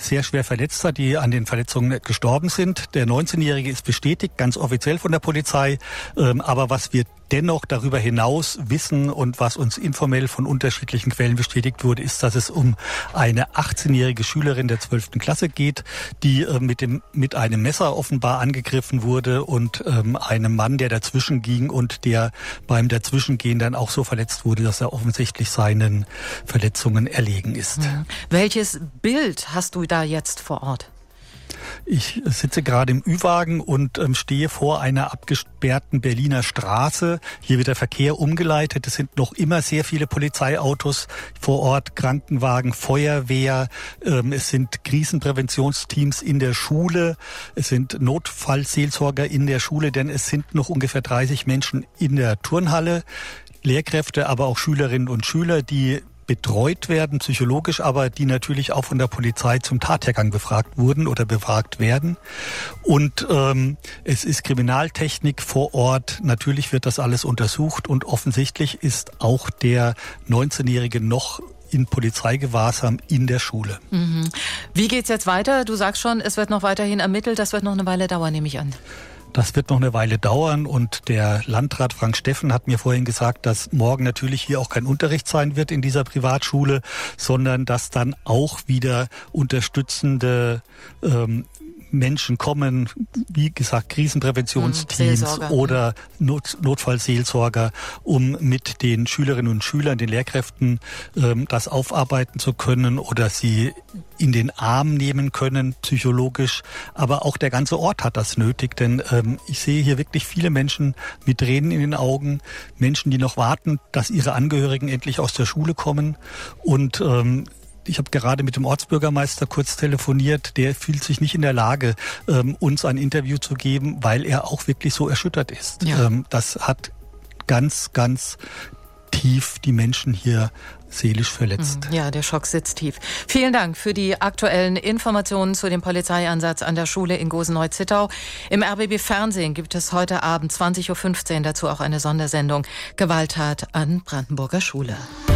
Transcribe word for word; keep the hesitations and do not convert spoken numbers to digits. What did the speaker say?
sehr schwer Verletzter, die an den Verletzungen gestorben sind. Der neunzehnjährige ist bestätigt, ganz offiziell von der Polizei. Ähm, aber was wir dennoch darüber hinaus wissen und was uns informell von unterschiedlichen Quellen bestätigt wurde, ist, dass es um eine achtzehnjährige Schülerin der zwölften Klasse geht, die äh, mit dem mit einem Messer offenbar angegriffen wurde und ähm, einem Mann, der dazwischen ging und der beim Dazwischengehen dann auch so verletzt wurde, dass er offensichtlich seinen Verletzungen erlegen ist. Mhm. Welches Bild hast du da jetzt vor Ort? Ich sitze gerade im Ü-Wagen und ähm, stehe vor einer abgesperrten Berliner Straße. Hier wird der Verkehr umgeleitet. Es sind noch immer sehr viele Polizeiautos vor Ort, Krankenwagen, Feuerwehr. Ähm, es sind Krisenpräventionsteams in der Schule. Es sind Notfallseelsorger in der Schule, denn es sind noch ungefähr dreißig Menschen in der Turnhalle. Lehrkräfte, aber auch Schülerinnen und Schüler, die betreut werden, psychologisch, aber die natürlich auch von der Polizei zum Tathergang befragt wurden oder befragt werden. Und ähm, es ist Kriminaltechnik vor Ort. Natürlich wird das alles untersucht und offensichtlich ist auch der neunzehnjährige noch in Polizeigewahrsam in der Schule. Mhm. Wie geht's jetzt weiter? Du sagst schon, es wird noch weiterhin ermittelt. Das wird noch eine Weile dauern, nehme ich an. Das wird noch eine Weile dauern und der Landrat Frank Steffen hat mir vorhin gesagt, dass morgen natürlich hier auch kein Unterricht sein wird in dieser Privatschule, sondern dass dann auch wieder unterstützende ähm, Menschen kommen, wie gesagt, Krisenpräventionsteams Seelsorger. oder Not- Notfallseelsorger, um mit den Schülerinnen und Schülern, den Lehrkräften ähm, das aufarbeiten zu können oder sie in den Arm nehmen können, psychologisch. Aber auch der ganze Ort hat das nötig, denn ähm, ich sehe hier wirklich viele Menschen mit Tränen in den Augen, Menschen, die noch warten, dass ihre Angehörigen endlich aus der Schule kommen und ähm, ich habe gerade mit dem Ortsbürgermeister kurz telefoniert. Der fühlt sich nicht in der Lage, ähm, uns ein Interview zu geben, weil er auch wirklich so erschüttert ist. Ja. Ähm, das hat ganz, ganz tief die Menschen hier seelisch verletzt. Ja, der Schock sitzt tief. Vielen Dank für die aktuellen Informationen zu dem Polizeieinsatz an der Schule in Gosenheut-Zittau. Im R B B Fernsehen gibt es heute Abend zwanzig Uhr fünfzehn dazu auch eine Sondersendung Gewalttat an Brandenburger Schule.